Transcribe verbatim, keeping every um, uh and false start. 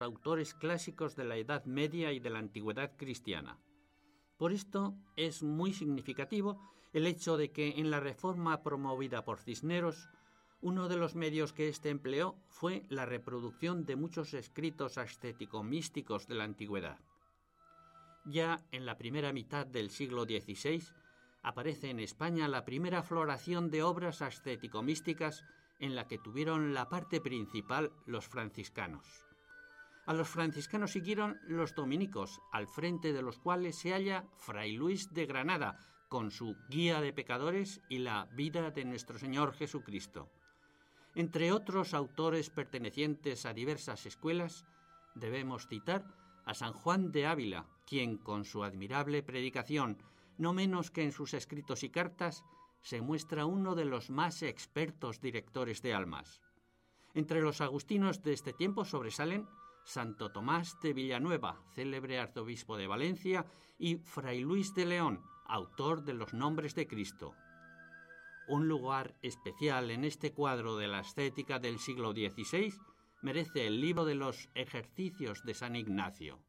autores clásicos de la Edad Media y de la Antigüedad cristiana. Por esto es muy significativo el hecho de que en la reforma promovida por Cisneros, uno de los medios que éste empleó fue la reproducción de muchos escritos ascético-místicos de la antigüedad. Ya en la primera mitad del siglo dieciséis aparece en España la primera floración de obras ascético-místicas en la que tuvieron la parte principal los franciscanos. A los franciscanos siguieron los dominicos, al frente de los cuales se halla Fray Luis de Granada, con su Guía de Pecadores y la Vida de Nuestro Señor Jesucristo. Entre otros autores pertenecientes a diversas escuelas, debemos citar a San Juan de Ávila, quien con su admirable predicación, no menos que en sus escritos y cartas, se muestra uno de los más expertos directores de almas. Entre los agustinos de este tiempo sobresalen Santo Tomás de Villanueva, célebre arzobispo de Valencia, y Fray Luis de León, autor de los Nombres de Cristo. Un lugar especial en este cuadro de la ascética del siglo dieciséis merece el libro de los Ejercicios de San Ignacio.